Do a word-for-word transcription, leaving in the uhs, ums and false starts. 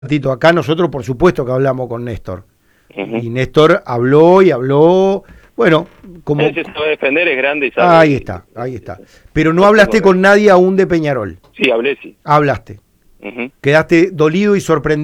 Tito, acá nosotros por supuesto que hablamos con Néstor. Uh-huh. Y Néstor habló y habló, bueno, como... Él se sabe defender, es grande y sabe. Ahí está, ahí está. Pero no hablaste con nadie aún de Peñarol. Sí, hablé, sí. Hablaste. Uh-huh. Quedaste dolido y sorprendido.